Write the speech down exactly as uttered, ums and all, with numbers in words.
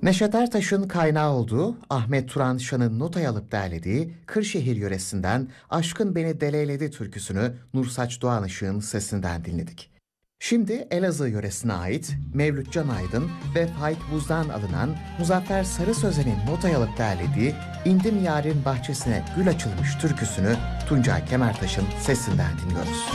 Neşet Ertaş'ın kaynağı olduğu, Ahmet Turan Şan'ın notaya alıp derlediği Kırşehir yöresinden Aşkın Beni Deleyledi türküsünü Nursaç Doğanışık'ın sesinden dinledik. Şimdi Elazığ yöresine ait Mevlüt Can Aydın ve Faik Buz'dan alınan Muzaffer Sarı Sözen'in notaya alıp derlediği İndim Yarın Bahçesine Gül Açılmış türküsünü Tuncay Kemertaş'ın sesinden dinliyoruz.